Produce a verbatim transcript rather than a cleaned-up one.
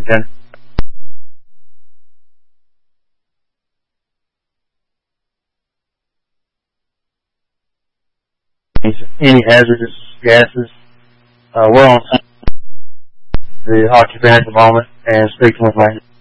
Lieutenant. Any hazardous gases. Uh, we're on the occupant at the moment and speaking with my